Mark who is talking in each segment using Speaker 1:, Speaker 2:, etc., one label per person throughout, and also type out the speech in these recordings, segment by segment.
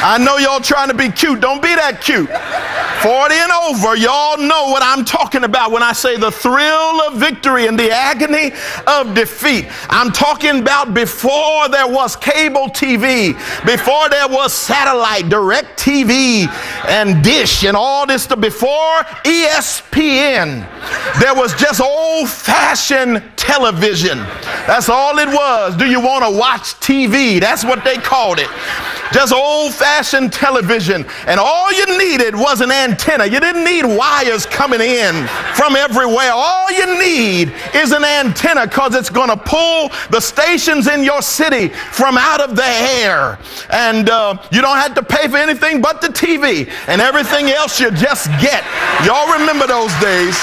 Speaker 1: I know y'all trying to be cute. Don't be that cute. 40 and over, y'all know what I'm talking about when I say the thrill of victory and the agony of defeat. I'm talking about before there was cable TV, before there was satellite, direct TV, and dish and all this stuff, before ESPN. There was just old-fashioned television. That's all it was. Do you want to watch TV? That's what they called it. Just old-fashioned television. And all you needed was an antenna. You didn't need wires coming in from everywhere. All you need is an antenna, because it's going to pull the stations in your city from out of the air. And you don't have to pay for anything but the TV. And everything else you just get. Y'all remember those days.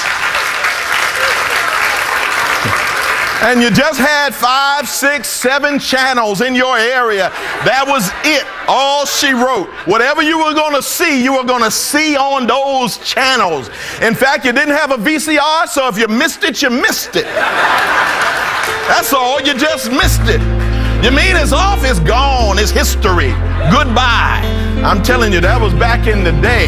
Speaker 1: And you just had 5, 6, 7 channels in your area. That was it. All she wrote. Whatever you were going to see, you were going to see on those channels. In fact, you didn't have a VCR, so if you missed it, you missed it. That's all. You just missed it. You mean it's off? It's gone. It's history. Goodbye. I'm telling you, that was back in the day.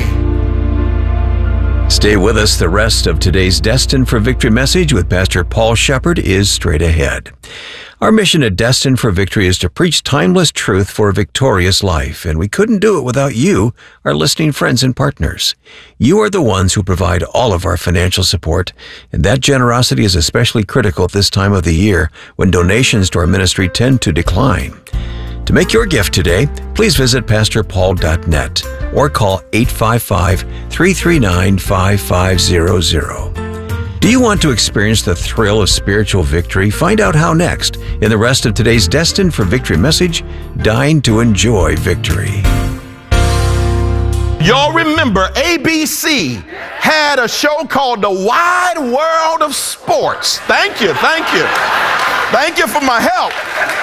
Speaker 2: Stay with us. The rest of today's Destined for Victory message with Pastor Paul Shepherd is straight ahead. Our mission at Destined for Victory is to preach timeless truth for a victorious life, and we couldn't do it without you, our listening friends and partners. You are the ones who provide all of our financial support, and that generosity is especially critical at this time of the year when donations to our ministry tend to decline. To make your gift today, please visit pastorpaul.net or call 855-339-5500. Do you want to experience the thrill of spiritual victory? Find out how next in the rest of today's Destined for Victory message, Dying to Enjoy Victory.
Speaker 1: Y'all remember ABC had a show called The Wide World of Sports. Thank you, thank you. Thank you for my help.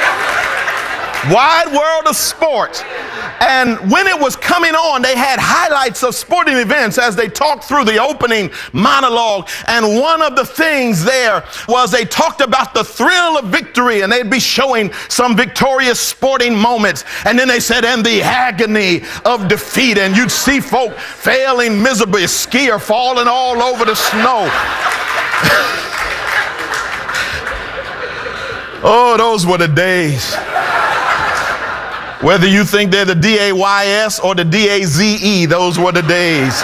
Speaker 1: Wide World of Sports. And when it was coming on, they had highlights of sporting events as they talked through the opening monologue. And one of the things there was they talked about the thrill of victory, and they'd be showing some victorious sporting moments. And then they said, and the agony of defeat. And you'd see folk failing miserably, a skier falling all over the snow. Oh, those were the days. Whether you think they're the D-A-Y-S or the D-A-Z-E, those were the days.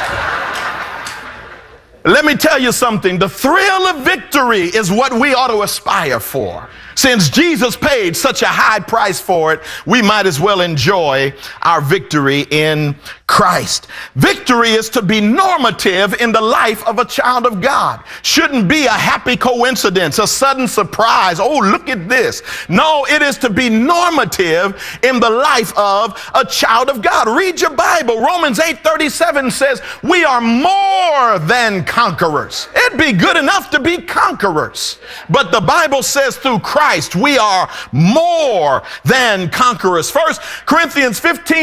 Speaker 1: Let me tell you something. The thrill of victory is what we ought to aspire for. Since Jesus paid such a high price for it, we might as well enjoy our victory in Christ. Victory is to be normative in the life of a child of God. Shouldn't be a happy coincidence, a sudden surprise. Oh, look at this. No, it is to be normative in the life of a child of God. Read your Bible. Romans 8:37 says, we are more than conquerors. It'd be good enough to be conquerors. But the Bible says through Christ, we are more than conquerors. 1 Corinthians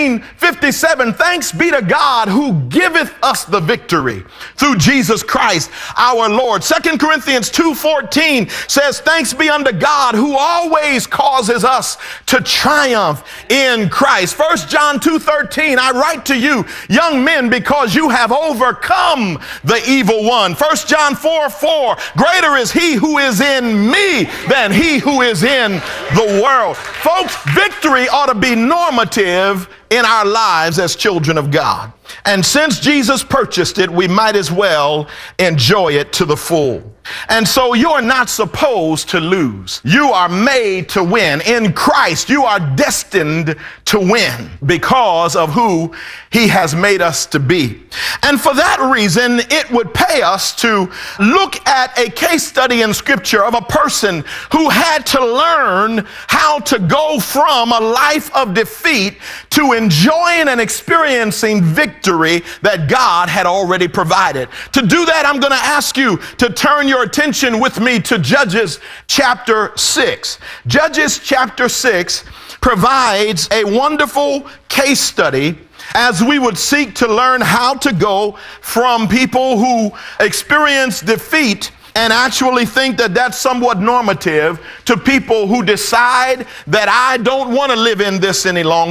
Speaker 1: 15:57, thanks be to God who giveth us the victory through Jesus Christ our Lord. 2 Corinthians 2:14 says, thanks be unto God who always causes us to triumph in Christ. 1 John 2:13, I write to you, young men, because you have overcome the evil one. 1 John 4:4, greater is he who is in me than he who is in the world. Folks, victory ought to be normative in our lives as children of God. And since Jesus purchased it, we might as well enjoy it to the full. And so you're not supposed to lose. You are made to win. In Christ, you are destined to win because of who he has made us to be. And for that reason, it would pay us to look at a case study in Scripture of a person who had to learn how to go from a life of defeat to enjoying and experiencing victory that God had already provided. To do that, I'm going to ask you to turn your attention with me to Judges chapter 6. Judges chapter 6 provides a wonderful case study as we would seek to learn how to go from people who experience defeat and actually think that that's somewhat normative to people who decide that I don't want to live in this any longer.